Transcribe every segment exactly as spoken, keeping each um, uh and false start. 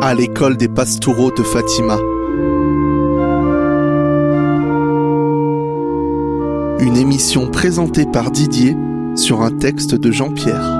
à l'école des Pastoureaux de Fatima. Une émission présentée par Didier sur un texte de Jean-Pierre.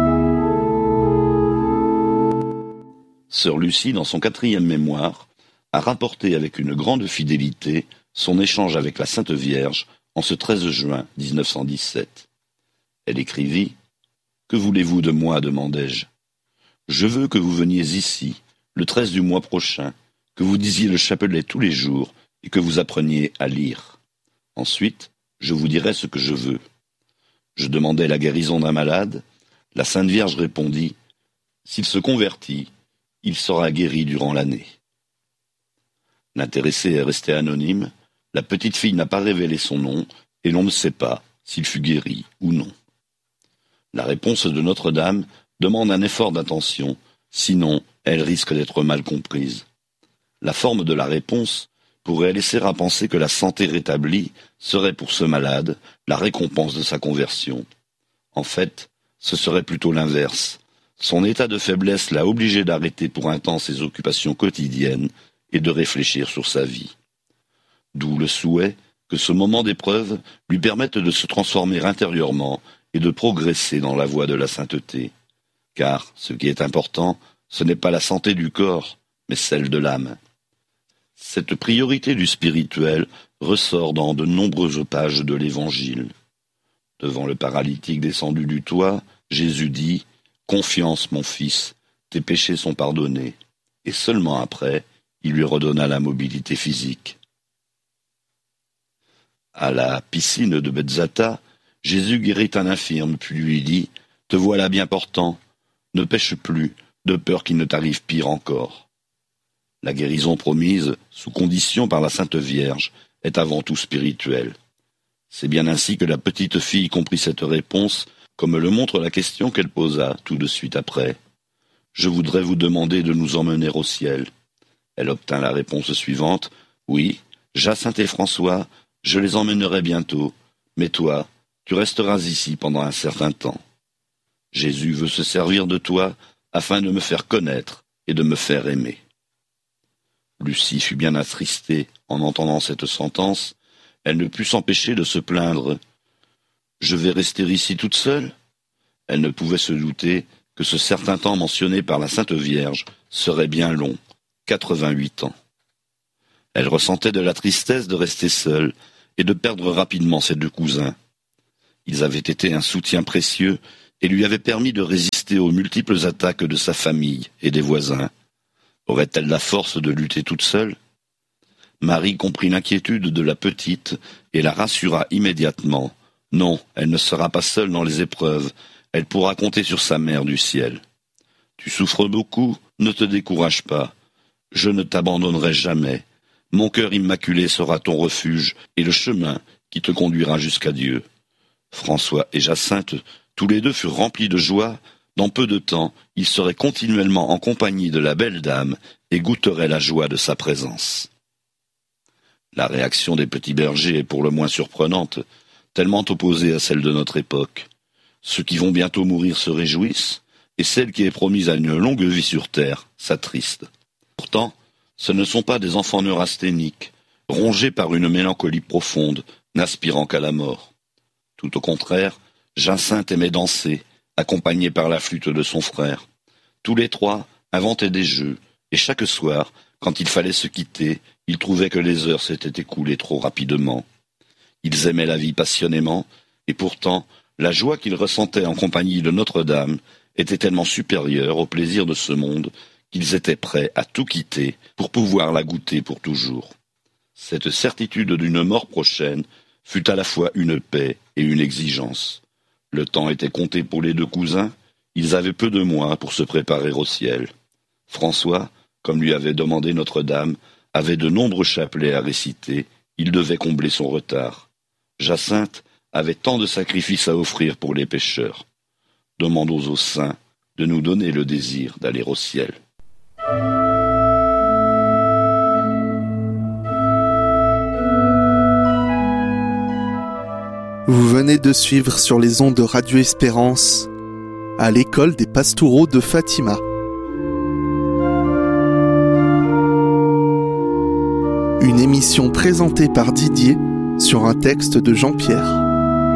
Sœur Lucie, dans son quatrième mémoire, a rapporté avec une grande fidélité son échange avec la Sainte Vierge en ce treize juin mille neuf cent dix-sept. Elle écrivit « Que voulez-vous de moi ?» demandai-je. « Je veux que vous veniez ici, le treize du mois prochain, que vous disiez le chapelet tous les jours et que vous appreniez à lire. Ensuite, je vous dirai ce que je veux. » Je demandai la guérison d'un malade. La Sainte Vierge répondit « S'il se convertit, il sera guéri durant l'année. » L'intéressé est resté anonyme, la petite fille n'a pas révélé son nom, et l'on ne sait pas s'il fut guéri ou non. La réponse de Notre-Dame demande un effort d'attention, sinon elle risque d'être mal comprise. La forme de la réponse pourrait laisser à penser que la santé rétablie serait pour ce malade la récompense de sa conversion. En fait, ce serait plutôt l'inverse. Son état de faiblesse l'a obligé d'arrêter pour un temps ses occupations quotidiennes et de réfléchir sur sa vie. D'où le souhait que ce moment d'épreuve lui permette de se transformer intérieurement et de progresser dans la voie de la sainteté. Car ce qui est important, ce n'est pas la santé du corps, mais celle de l'âme. Cette priorité du spirituel ressort dans de nombreuses pages de l'Évangile. Devant le paralytique descendu du toit, Jésus dit « Confiance, mon fils, tes péchés sont pardonnés. » Et seulement après, il lui redonna la mobilité physique. À la piscine de Betzata, Jésus guérit un infirme, puis lui dit « Te voilà bien portant, ne pêche plus, de peur qu'il ne t'arrive pire encore. » La guérison promise, sous condition par la Sainte Vierge, est avant tout spirituelle. C'est bien ainsi que la petite fille comprit cette réponse, comme le montre la question qu'elle posa tout de suite après. « Je voudrais vous demander de nous emmener au ciel. » Elle obtint la réponse suivante. « Oui, Jacinthe et François, je les emmènerai bientôt, mais toi, tu resteras ici pendant un certain temps. Jésus veut se servir de toi afin de me faire connaître et de me faire aimer. » Lucie fut bien attristée en entendant cette sentence. Elle ne put s'empêcher de se plaindre. « Je vais rester ici toute seule ?» Elle ne pouvait se douter que ce certain temps mentionné par la Sainte Vierge serait bien long, quatre-vingt-huit ans. Elle ressentait de la tristesse de rester seule et de perdre rapidement ses deux cousins. Ils avaient été un soutien précieux et lui avaient permis de résister aux multiples attaques de sa famille et des voisins. Aurait-elle la force de lutter toute seule ? Marie comprit l'inquiétude de la petite et la rassura immédiatement. Non, elle ne sera pas seule dans les épreuves, elle pourra compter sur sa mère du ciel. Tu souffres beaucoup, ne te décourage pas. Je ne t'abandonnerai jamais. Mon cœur immaculé sera ton refuge et le chemin qui te conduira jusqu'à Dieu. François et Jacinthe, tous les deux furent remplis de joie. Dans peu de temps, ils seraient continuellement en compagnie de la belle dame et goûteraient la joie de sa présence. La réaction des petits bergers est pour le moins surprenante, tellement opposée à celle de notre époque. Ceux qui vont bientôt mourir se réjouissent, et celle qui est promise à une longue vie sur terre s'attriste. Pourtant, ce ne sont pas des enfants neurasthéniques, rongés par une mélancolie profonde, n'aspirant qu'à la mort. Tout au contraire, Jacinthe aimait danser, accompagné par la flûte de son frère. Tous les trois inventaient des jeux, et chaque soir, quand il fallait se quitter, ils trouvaient que les heures s'étaient écoulées trop rapidement. Ils aimaient la vie passionnément, et pourtant, la joie qu'ils ressentaient en compagnie de Notre-Dame était tellement supérieure au plaisir de ce monde qu'ils étaient prêts à tout quitter pour pouvoir la goûter pour toujours. Cette certitude d'une mort prochaine fut à la fois une paix et une exigence. Le temps était compté pour les deux cousins, ils avaient peu de mois pour se préparer au ciel. François, comme lui avait demandé Notre-Dame, avait de nombreux chapelets à réciter, il devait combler son retard. Jacinthe avait tant de sacrifices à offrir pour les pécheurs. Demandons aux saints de nous donner le désir d'aller au ciel. Vous venez de suivre sur les ondes de Radio Espérance à l'école des Pastoureaux de Fatima. Une émission présentée par Didier sur un texte de Jean-Pierre.